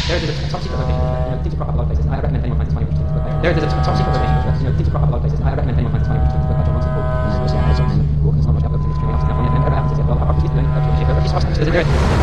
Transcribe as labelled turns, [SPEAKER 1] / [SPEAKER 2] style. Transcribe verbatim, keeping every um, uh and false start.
[SPEAKER 1] There is a top secret location, you know, things crop up a lot of places. I recommend anyone finds this funny interesting to book. There is a top secret location, you know, things crop up a lot of places. I recommend anyone finds this funny interesting to book. John Ronson Paul. Social media, walking, it's not much about looking extremely often. Never happens. Well, I'll just do it. There's a